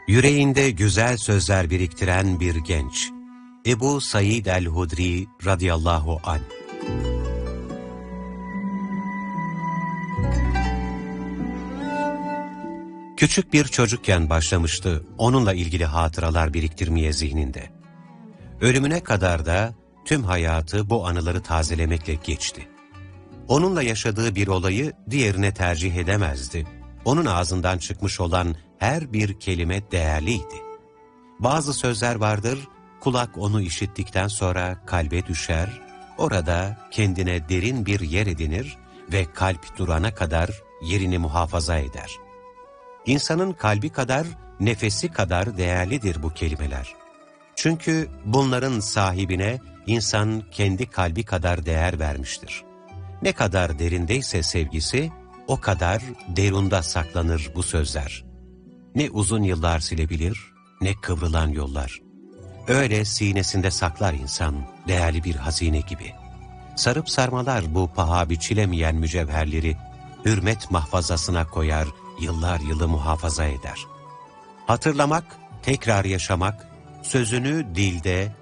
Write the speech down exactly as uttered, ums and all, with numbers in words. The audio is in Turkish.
Yüreğinde güzel sözler biriktiren bir genç. Ebu Said el-Hudri radıyallahu anh. Küçük bir çocukken başlamıştı onunla ilgili hatıralar biriktirmeye zihninde. Ölümüne kadar da tüm hayatı bu anıları tazelemekle geçti. Onunla yaşadığı bir olayı diğerine tercih edemezdi. Onun ağzından çıkmış olan her bir kelime değerliydi. Bazı sözler vardır, kulak onu işittikten sonra kalbe düşer, orada kendine derin bir yer edinir ve kalp durana kadar yerini muhafaza eder. İnsanın kalbi kadar, nefesi kadar değerlidir bu kelimeler. Çünkü bunların sahibine insan kendi kalbi kadar değer vermiştir. Ne kadar derindeyse sevgisi, o kadar derunda saklanır bu sözler. Ne uzun yıllar silebilir, ne kıvrılan yollar. Öyle sinesinde saklar insan, değerli bir hazine gibi. Sarıp sarmalar bu paha biçilemeyen mücevherleri, hürmet mahfazasına koyar, yıllar yılı muhafaza eder. Hatırlamak, tekrar yaşamak, sözünü dilde,